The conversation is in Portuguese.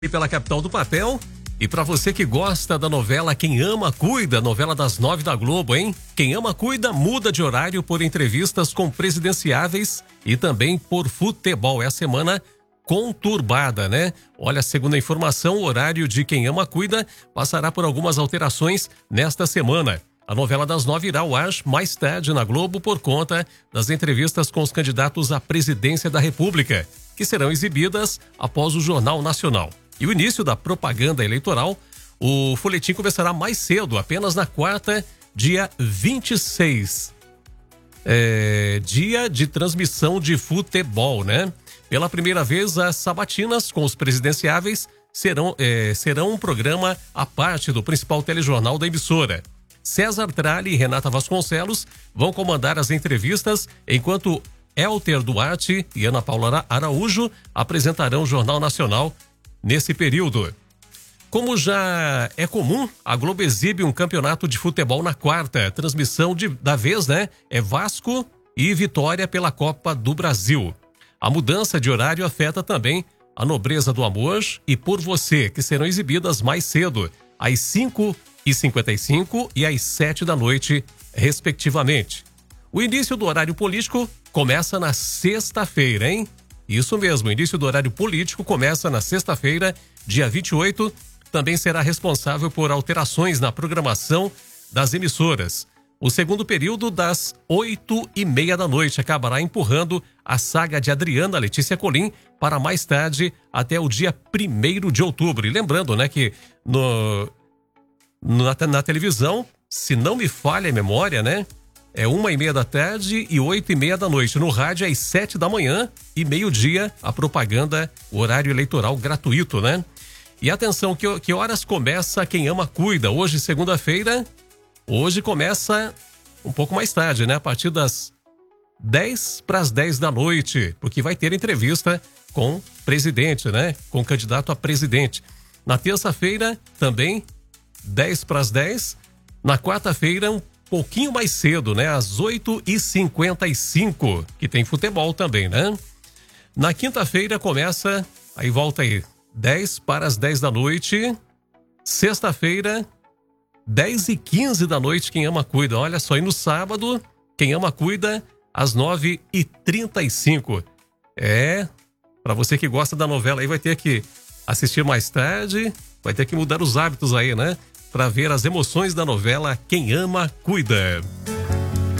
E pela capital do papel. E para você que gosta da novela Quem Ama Cuida, novela das 9 da Globo, hein? Quem Ama Cuida muda de horário por entrevistas com presidenciáveis e também por futebol. É a semana conturbada, né? Olha, segundo a informação, o horário de Quem Ama Cuida passará por algumas alterações nesta semana. A novela das 9 irá ao ar mais tarde na Globo por conta das entrevistas com os candidatos à presidência da República, que serão exibidas após o Jornal Nacional. E o início da propaganda eleitoral, o folhetim começará mais cedo, apenas na quarta, dia 26. Dia de transmissão de futebol, né? Pela primeira vez, as sabatinas com os presidenciáveis serão um programa à parte do principal telejornal da emissora. César Tralli e Renata Vasconcelos vão comandar as entrevistas, enquanto Elter Duarte e Ana Paula Araújo apresentarão o Jornal Nacional nesse período. Como já é comum, a Globo exibe um campeonato de futebol na quarta. A transmissão da vez, né? É Vasco e Vitória pela Copa do Brasil. A mudança de horário afeta também a Nobreza do Amor e Por Você, que serão exibidas mais cedo, às 5h55 e às 7 da noite, respectivamente. O início do horário político começa na sexta-feira, hein? Isso mesmo, o início do horário político começa na sexta-feira, dia 28. Também será responsável por alterações na programação das emissoras. O segundo período, das 8h30 da noite, acabará empurrando a saga de Adriana Letícia Colim para mais tarde, até o dia 1º de outubro. E lembrando, né, que na televisão, se não me falha a memória, né? É 1h30 da tarde e 8h30 da noite. No rádio, às 7 da manhã e meio-dia, a propaganda, o horário eleitoral gratuito, né? E atenção, que horas começa Quem Ama Cuida? Hoje, segunda-feira, hoje começa um pouco mais tarde, né? A partir das 10 para as 10 da noite, porque vai ter entrevista com o presidente, né? Com o candidato a presidente. Na terça-feira, também, 10 para as 10. Na quarta-feira, um pouquinho mais cedo, né? Às 8h55, que tem futebol também, né? Na quinta-feira começa, aí volta aí, 10 para as 10 da noite. Sexta-feira, 10h15 da noite, Quem Ama Cuida. Olha só, e no sábado, Quem Ama Cuida, às 9h35. Para você que gosta da novela aí, vai ter que assistir mais tarde, vai ter que mudar os hábitos aí, né? Para ver as emoções da novela Quem Ama Cuida.